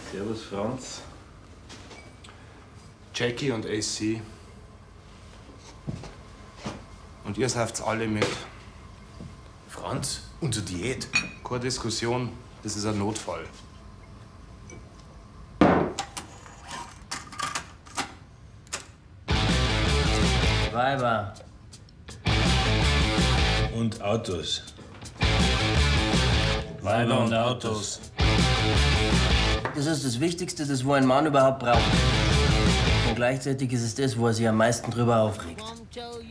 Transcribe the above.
Servus, Franz. Jackie und AC. Und ihr seid's alle mit. Franz, unsere Diät. Keine Diskussion, das ist ein Notfall. Weiber. Und Autos. Weiber und Autos. Das ist das Wichtigste, das wo ein Mann überhaupt braucht. Und gleichzeitig ist es das, wo er sich am meisten drüber aufregt.